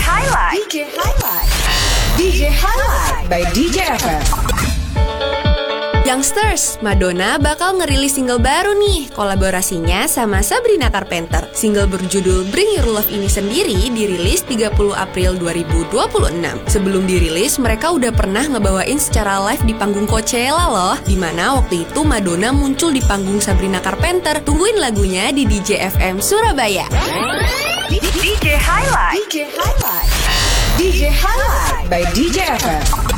Highlight. DJ Highlight by DJ FM. Youngsters, Madonna bakal ngerilis single baru nih. Kolaborasinya sama Sabrina Carpenter. Single berjudul Bring Your Love ini sendiri dirilis 30 April 2026. Sebelum dirilis, mereka udah pernah ngebawain secara live di panggung Coachella loh, dimana waktu itu Madonna muncul di panggung Sabrina Carpenter. Tungguin lagunya di DJ FM Surabaya. DJ Highlight. DJ Highlight by DJ FM.